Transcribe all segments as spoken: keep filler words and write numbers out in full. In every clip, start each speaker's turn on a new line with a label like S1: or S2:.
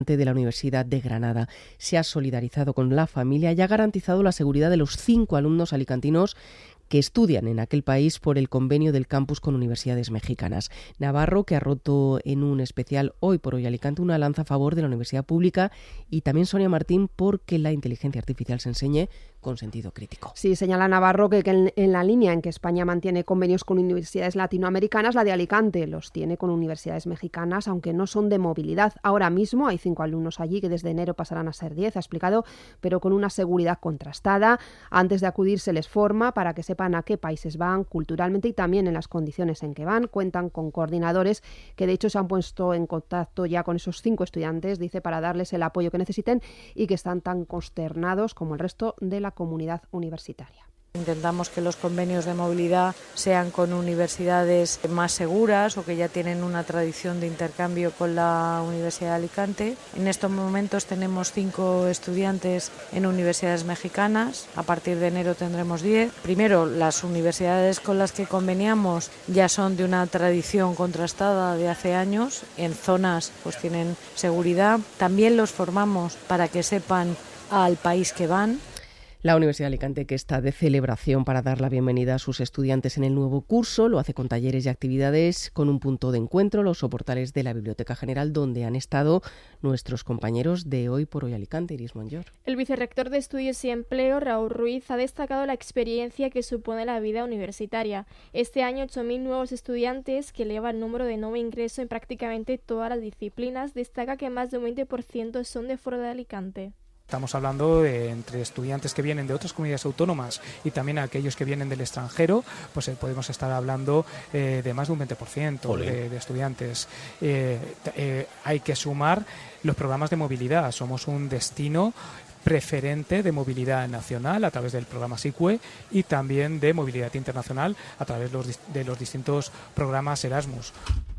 S1: de la Universidad de Granada. Se ha solidarizado con la familia y ha garantizado la seguridad de los cinco alumnos alicantinos que estudian en aquel país por el convenio del campus con universidades mexicanas. Navarro, que ha roto en un especial Hoy por Hoy Alicante una lanza a favor de la universidad pública, y también Sonia Martín porque la inteligencia artificial se enseñe con sentido crítico.
S2: Sí, señala Navarro que, que en, en la línea en que España mantiene convenios con universidades latinoamericanas, la de Alicante los tiene con universidades mexicanas, aunque no son de movilidad. Ahora mismo hay cinco alumnos allí que desde enero pasarán a ser diez, ha explicado, pero con una seguridad contrastada. Antes de acudir se les forma para que sepan a qué países van culturalmente y también en las condiciones en que van. Cuentan con coordinadores que de hecho se han puesto en contacto ya con esos cinco estudiantes, dice, para darles el apoyo que necesiten, y que están tan consternados como el resto de la comunidad universitaria.
S3: Intentamos que los convenios de movilidad sean con universidades más seguras o que ya tienen una tradición de intercambio con la Universidad de Alicante. En estos momentos tenemos cinco estudiantes en universidades mexicanas. A partir de enero tendremos diez. Primero, las universidades con las que conveniamos ya son de una tradición contrastada de hace años. En zonas pues tienen seguridad. También los formamos para que sepan al país que van.
S1: La Universidad de Alicante, que está de celebración para dar la bienvenida a sus estudiantes en el nuevo curso, lo hace con talleres y actividades, con un punto de encuentro, los soportales de la Biblioteca General, donde han estado nuestros compañeros de Hoy por Hoy Alicante, Iris Monllor.
S4: El vicerrector de Estudios y Empleo, Raúl Ruiz, ha destacado la experiencia que supone la vida universitaria. Este año, ocho mil nuevos estudiantes, que eleva el número de nuevo ingreso en prácticamente todas las disciplinas. Destaca que más de un veinte por ciento son de fuera de Alicante.
S5: Estamos hablando de entre estudiantes que vienen de otras comunidades autónomas y también aquellos que vienen del extranjero, pues eh, podemos estar hablando eh, de más de un veinte por ciento de, de estudiantes. Eh, eh, hay que sumar los programas de movilidad. Somos un destino preferente de movilidad nacional a través del programa SICUE y también de movilidad internacional a través de los, de los distintos programas Erasmus.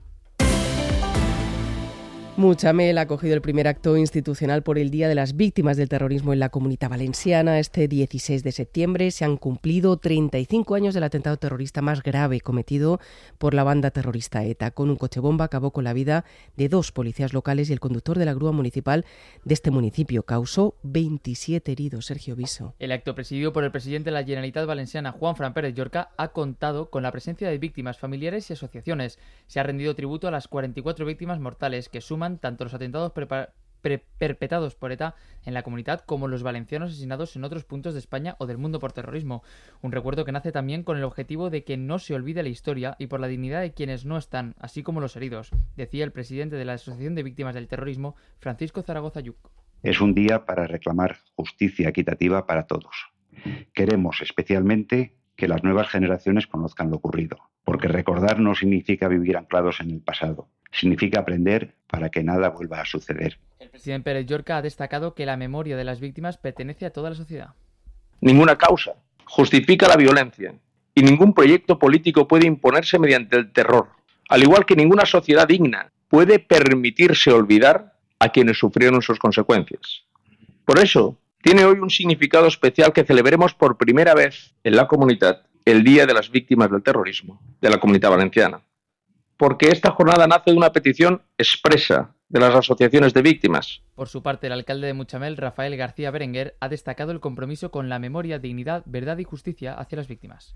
S1: Muchamel ha acogido el primer acto institucional por el Día de las Víctimas del Terrorismo en la Comunidad Valenciana. Este dieciséis de septiembre se han cumplido treinta y cinco años del atentado terrorista más grave cometido por la banda terrorista ETA. Con un coche bomba acabó con la vida de dos policías locales y el conductor de la grúa municipal de este municipio. Causó veintisiete heridos. Sergio Viso.
S6: El acto, presidido por el presidente de la Generalitat Valenciana, Juanfran Pérez Llorca, ha contado con la presencia de víctimas, familiares y asociaciones. Se ha rendido tributo a las cuarenta y cuatro víctimas mortales que suman tanto los atentados prepar- pre- perpetrados por ETA en la comunidad como los valencianos asesinados en otros puntos de España o del mundo por terrorismo. Un recuerdo que nace también con el objetivo de que no se olvide la historia y por la dignidad de quienes no están, así como los heridos, decía el presidente de la Asociación de Víctimas del Terrorismo, Francisco Zaragoza Yuc.
S7: Es un día para reclamar justicia equitativa para todos. Queremos especialmente que las nuevas generaciones conozcan lo ocurrido, porque recordar no significa vivir anclados en el pasado. Significa aprender para que nada vuelva a suceder.
S6: El presidente Pérez Llorca ha destacado que la memoria de las víctimas pertenece a toda la sociedad.
S8: Ninguna causa justifica la violencia y ningún proyecto político puede imponerse mediante el terror, al igual que ninguna sociedad digna puede permitirse olvidar a quienes sufrieron sus consecuencias. Por eso, tiene hoy un significado especial que celebremos por primera vez en la comunidad el Día de las Víctimas del Terrorismo de la Comunidad Valenciana. Porque esta jornada nace de una petición expresa de las asociaciones de víctimas.
S6: Por su parte, el alcalde de Muchamel, Rafael García Berenguer, ha destacado el compromiso con la memoria, dignidad, verdad y justicia hacia las víctimas.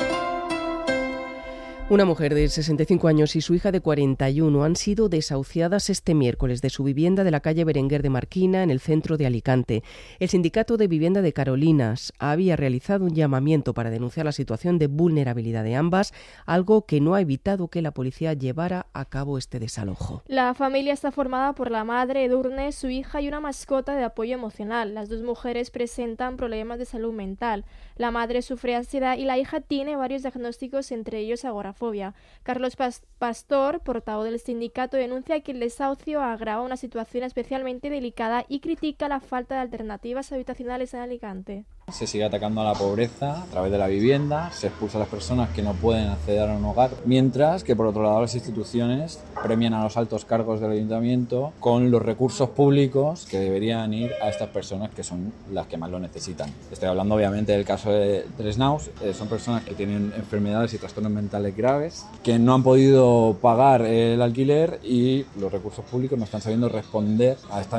S1: Una mujer de sesenta y cinco años y su hija de cuarenta y uno han sido desahuciadas este miércoles de su vivienda de la calle Berenguer de Marquina, en el centro de Alicante. El Sindicato de Vivienda de Carolinas había realizado un llamamiento para denunciar la situación de vulnerabilidad de ambas, algo que no ha evitado que la policía llevara a cabo este desalojo.
S4: La familia está formada por la madre, Edurne, su hija y una mascota de apoyo emocional. Las dos mujeres presentan problemas de salud mental. La madre sufre ansiedad y la hija tiene varios diagnósticos, entre ellos agorafobia. Carlos Pastor, portavoz del sindicato, denuncia que el desahucio agrava una situación especialmente delicada y critica la falta de alternativas habitacionales en Alicante.
S9: Se sigue atacando a la pobreza a través de la vivienda, se expulsa a las personas que no pueden acceder a un hogar, mientras que por otro lado las instituciones premian a los altos cargos del ayuntamiento con los recursos públicos que deberían ir a estas personas que son las que más lo necesitan. Estoy hablando obviamente del caso de Tres Naus, eh, son personas que tienen enfermedades y trastornos mentales graves, que no han podido pagar el alquiler y los recursos públicos no están sabiendo responder a esta